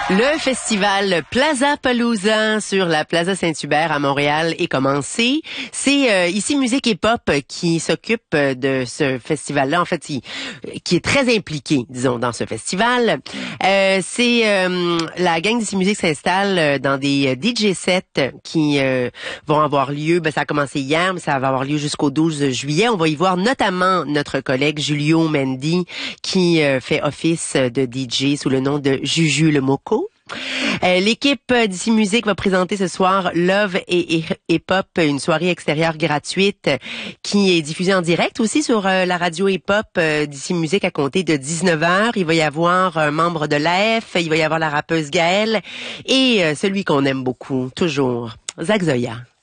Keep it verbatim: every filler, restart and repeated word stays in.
Le festival Plaza Palooza sur la Plaza Saint-Hubert à Montréal est commencé. C'est euh, ici Musique et Pop qui s'occupe de ce festival-là, en fait, il, qui est très impliqué, disons, dans ce festival. Euh, c'est euh, la gang d'ici Musique s'installe dans des D J sets qui euh, vont avoir lieu. Ben, ça a commencé hier, mais ça va avoir lieu jusqu'au douze juillet. On va y voir notamment notre collègue Julio Mendy qui euh, fait office de D J sous le nom de Juju le Moco. Euh, l'équipe d'ici Musique va présenter ce soir Love et, et, et Pop, une soirée extérieure gratuite qui est diffusée en direct aussi sur euh, la radio et Pop euh, d'ici Musique à compter de dix-neuf heures. Il va y avoir un membre de l'A F, il va y avoir la rappeuse Gaëlle et euh, celui qu'on aime beaucoup, toujours, Zach Zoya.